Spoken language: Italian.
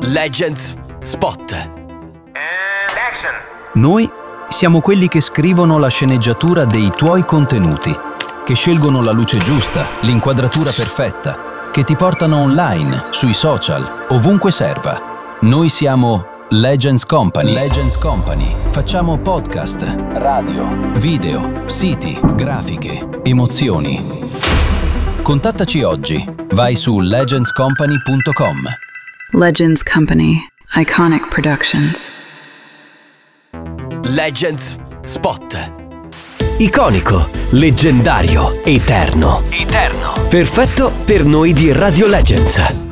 Legends Spot. Action. Noi siamo quelli che scrivono la sceneggiatura dei tuoi contenuti, che scelgono la luce giusta, l'inquadratura perfetta, che ti portano online, sui social, ovunque serva. Noi siamo Legends Company. Legends Company. Facciamo podcast, radio, video, siti, grafiche, emozioni. Contattaci oggi. Vai su legendscompany.com. Legends Company. Iconic Productions. Legends Spot. Iconico, leggendario, eterno. Perfetto per noi di Radio Legends.